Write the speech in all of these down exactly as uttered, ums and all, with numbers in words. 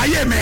láyé mi.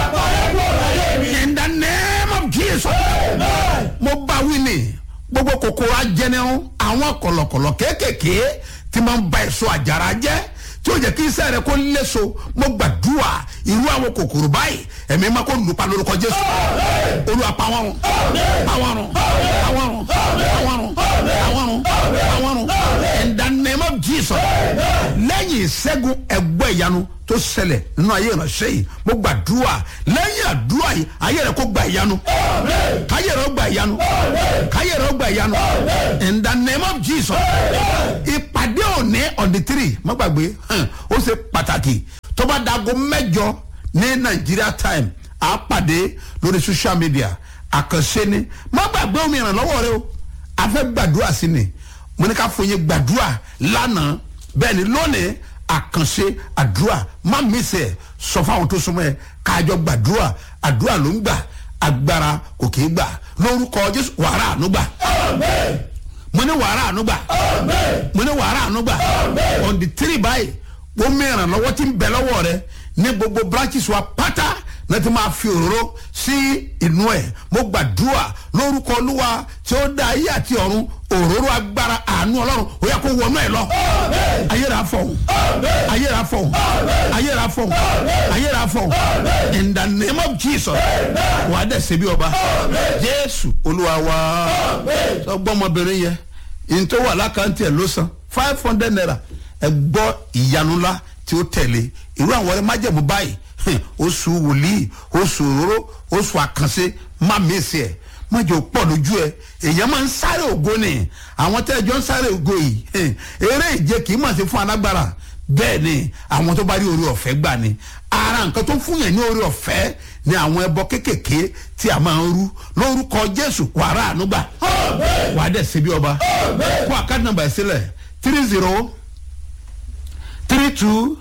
In the name of Jesus. Mo bá wí ni gbogbo kòkòrò ajẹnirun àwọn kọ̀lọ̀kọ̀lọ̀ kéékèèké tí máa ń ba èso àjàrà jẹ́ tí ó jẹ́ kí iṣẹ́ rẹ kó léso. Mo gbàdúrà irú àwọn kòkòrò báyìí ẹ̀mí máa kó lùpa lórúkọ Jésù. Olúwa pa wọ́n run, pa wọ́n run, pa wọ́n run, pa wọ́n run, pa wọ́n run, pa wọ́n run. In the name of Jesus. Lẹ́yìn ìṣẹ́gun ẹgbẹ́ ìyanu tó ṣẹlẹ̀ nínú ayé ìránṣẹ́ yìí, mo gbàdúrà lẹ́yìn àdúrà yìí ayé rẹ kó gba ìyanu, káyé rẹ ó gba ìyanu, káyé rẹ ó gba ìyanu. In the name of Jesus. Ìpàdé òní on the three má gbàgbé ó ṣe pàtàkì. Tó bá dago mẹ́jọ ní Nigeria time a pàdé lórí social media àkànṣe ni. Má gbàgbé omi ìrànlọ́wọ́ rẹ o, a fẹ́ gbàdúrà sí ni. Mo ní ká fún yín gbàdúrà lánàá, bẹ́ẹ̀ ni lónìí àkànṣe àdúrà. Má mísẹ̀ sọ fáwọn tó súnmọ́ ẹ kájọ gbàdúrà. Àdúrà ló ń gbà, agbára kò kì í gbà. Lórúkọ Jésù wàrà àánú gbà. Mo ní wàrà àánú gbà. Mo ní wàrà àánú gbà. On the three báyìí wọ́n mìíràn lọ́wọ́ tí ń bẹ lọ́wọ́ rẹ ní gbogbo branches wa pátá náà ti máa fi òróró sí inú ẹ̀. Mo gbàdúrà lórúkọ Olúwa tí ó dá ayé àti ọ̀run, òróró agbára àánú Ọlọ́run ó yá kó wọnú ẹ̀ lọ. Ayéra fọ̀hún, ayéra fọ̀hún, ayéra fọ̀hún, ayéra fọ̀hún. In the name of Jesus. Wà á dẹ̀ ṣe bí ọba. Jésù Olúwa wa. Ọgbọ́n ọmọbìnrin yẹn ìyẹn wà lákàntì ẹ̀ ló san five hundred naira. Ẹ gbọ́ ìyanu ńlá tí ó tẹ̀lé irú àwọn ọ̀rẹ́ májẹ̀mú báyìí. Oṣù wòlíì, oṣù òróró, oṣù àkànṣe má mèsì ẹ̀ má jẹ́ pọ̀ lójú ẹ̀. Èèyàn máa ń sáré ògo ni àwọn tẹ́ ẹjọ́ ń sáré ògo yìí. Eré ìje kì í mà ṣe fún alágbára. Bẹ́ẹ̀ ni àwọn tó bá rí oore ọ̀fẹ́ gbà ni. Ara nǹkan tó fún yẹn ní oore ọ̀fẹ́ ni àwọn ẹbọ kéékèèké tí a máa ń rú. Lórúkọ Jésù wàrà àánú gbà. Wàá dẹ̀ ṣe bí ọba. Kó àkáàdì nàmbà ẹ̀ sílẹ̀ three zero three two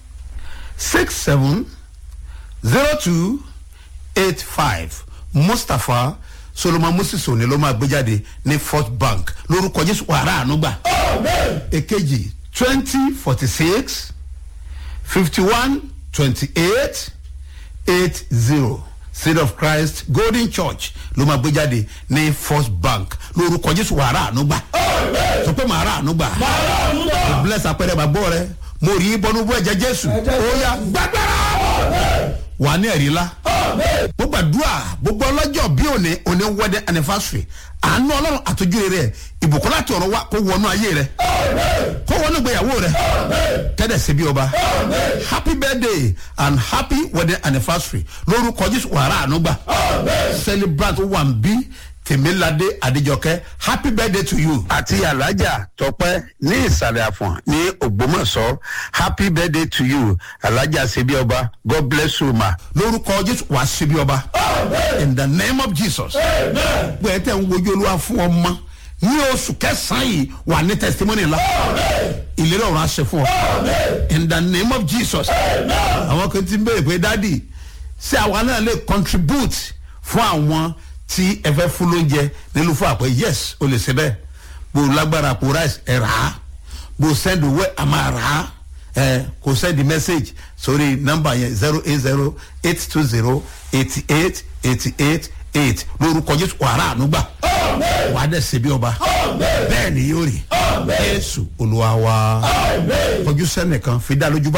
six seven zero two eight five. Mustapha Solomon Moses òní ló máa gbé jáde ní First Bank. Lórúkọ Jésù wàrà àánú gbà. Èkejì twenty forty six fifty one twenty eight eight zero. Seed of Christ Golden Church ló máa gbé jáde ní First Bank. Lórúkọ Jésù wàrà àánú gbà. Sọ pé màá rà àánú gbà. Bless apẹ̀rẹ̀ bàbọ̀ rẹ. Mo rí bọ́nú bọ́ ẹ̀jẹ̀ Jésù. Ó yá gbàgbára. Wà ní ẹ̀rí ńlá. Mo gbàdúrà gbogbo ọlọ́jọ́ bí òní òní wedding anniversary. Àánú Ọlọ́run àtọ́jú rẹ̀ ìbùkún láti ọ̀run wá kó wọnú ayé rẹ̀. Kó wọnú ìgbéyàwó rẹ̀. Kẹ́dẹ̀ sí bí ọba. Happy birthday and happy wedding anniversary. Lórúkọ Jésù wàrà àánú gbà. Celebrant one B Tèmíládé Adéjọkẹ́, happy birthday to you. Àti Alájà Tọ́pẹ́ ní ìsàlẹ̀ àfọ̀n ní Ògbómọ̀ṣọ́, happy birthday to you. Alájà Ṣebí Ọba, God bless you ma. Lórúkọ Jésù wàá ṣebí ọba. In the name of Jesus. Bẹ́ẹ̀ tẹ̀ ń wojú Olúwa fún ọmọ ní oṣù kẹsàn-án yìí wà ní testimony ńlá. Ìlérí ọ̀run á ṣe fún ọ. In the name of Jesus. Àwọn kan ti ń béèrè pé dádì ṣé àwa náà lè contribute fún àwọn tí ẹ fẹ́ fún lóúnjẹ nílùú fún àpẹ. Yes, o lè ṣe bẹ́ẹ̀. Bó lágbára kó rice ẹ rà á, bó send owó ẹ máa rà á, ẹ kò send the message sórí nọ́mbà yẹn zero eight zero eight two zero eighty eight eighty eight eight. Lórúkọ Jésù wàrà àánú gbà. Wà á dẹ̀ ṣe bí ọba. Bẹ́ẹ̀ ni yóò rí. Jésù Olúwa wa. Kọjú sẹ́nìkan fi dá lójú bá.